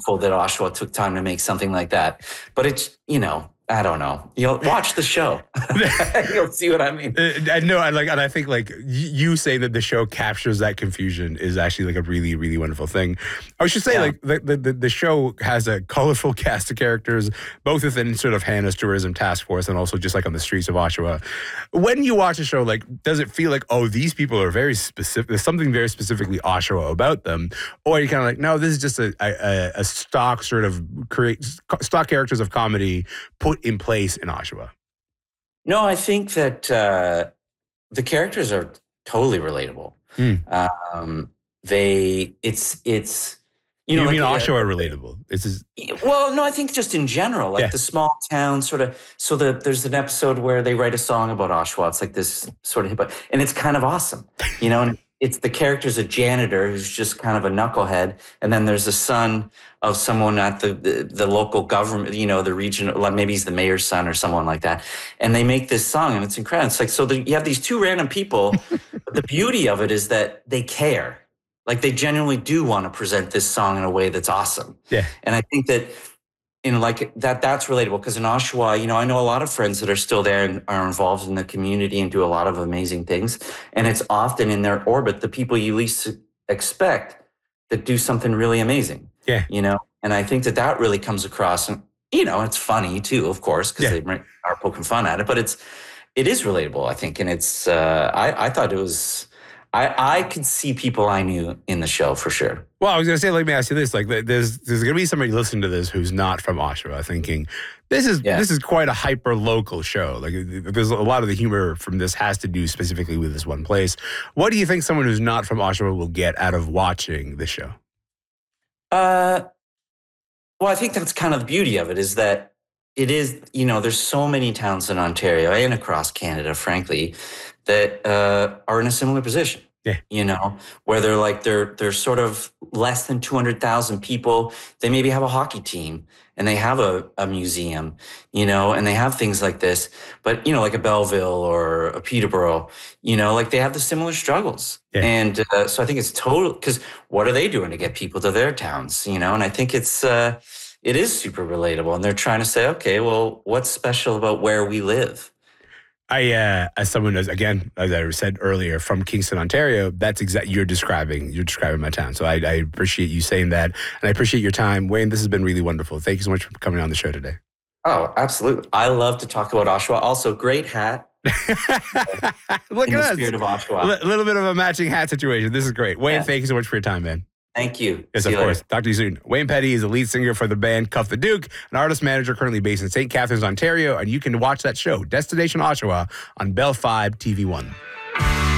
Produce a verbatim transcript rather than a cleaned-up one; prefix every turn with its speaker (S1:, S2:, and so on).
S1: thankful that Oshawa took time to make something like that. But it's, you know, I don't know. You'll watch the show. You'll see what I mean.
S2: I know. I like, and I think like you saying that the show captures that confusion is actually like a really, really wonderful thing. I should say, yeah. like the, the the show has a colorful cast of characters, both within sort of Hannah's tourism task force and also just like on the streets of Oshawa. When you watch a show, like, does it feel like, oh, these people are very specific? There's something very specifically Oshawa about them, or are you kind of like, no, this is just a a, a stock sort of create stock characters of comedy put in place in Oshawa?
S1: No, I think that uh, the characters are totally relatable. Mm. Um, they, it's, it's, you,
S2: you
S1: know,
S2: mean
S1: like,
S2: Oshawa
S1: uh,
S2: relatable? This is
S1: well, no, I think just in general, like yeah. the small town sort of. So the, there's an episode where they write a song about Oshawa. It's like this sort of hip, and it's kind of awesome, you know. And it's the character's a janitor who's just kind of a knucklehead, and then there's a son of someone at the, the, the local government, you know, the region, like maybe he's the mayor's son or someone like that. And they make this song and it's incredible. It's like, so the, you have these two random people, but the beauty of it is that they care. Like they genuinely do want to present this song in a way that's awesome.
S2: Yeah.
S1: And I think that in like that, that's relatable because in Oshawa, you know, I know a lot of friends that are still there and are involved in the community and do a lot of amazing things. And it's often in their orbit, the people you least expect that do something really amazing.
S2: Yeah.
S1: You know, and I think that that really comes across, and, you know, it's funny too, of course, because yeah. they are poking fun at it, but it's, it is relatable, I think. And it's, uh, I, I thought it was, I, I could see people I knew in the show for sure.
S2: Well, I was going to say, let me ask you this, like there's, there's going to be somebody listening to this who's not from Oshawa thinking, this is, yeah. this is quite a hyper local show. Like there's a lot of the humor from this has to do specifically with this one place. What do you think someone who's not from Oshawa will get out of watching this show?
S1: Uh, well, I think that's kind of the beauty of it is that it is, you know, there's so many towns in Ontario and across Canada, frankly, that uh, are in a similar position.
S2: Yeah.
S1: You know, where they're like, they're, they're sort of less than two hundred thousand people. They maybe have a hockey team and they have a, a museum, you know, and they have things like this. But, you know, like a Belleville or a Peterborough, you know, like they have the similar struggles. Yeah. And uh, so I think it's total, because what are they doing to get people to their towns, you know? And I think it's, uh, it is super relatable. And they're trying to say, okay, well, what's special about where we live?
S2: I, uh, as someone, as again, as I said earlier, from Kingston, Ontario, that's exactly, you're describing, you're describing my town. So I, I appreciate you saying that. And I appreciate your time. Wayne, this has been really wonderful. Thank you so much for coming on the show today.
S1: Oh, absolutely. I love to talk about Oshawa. Also, great hat.
S2: Look
S1: in
S2: at
S1: the
S2: us.
S1: Spirit of Oshawa.
S2: A little bit of a matching hat situation. This is great. Wayne, yeah. Thank you so much for your time, man.
S1: Thank you.
S2: Yes,
S1: See
S2: of
S1: you
S2: course.
S1: later.
S2: Talk to you soon. Wayne Petty is the lead singer for the band Cuff the Duke, an artist manager currently based in Saint Catharines, Ontario, and you can watch that show, Destination Oshawa, on Bell five T V one.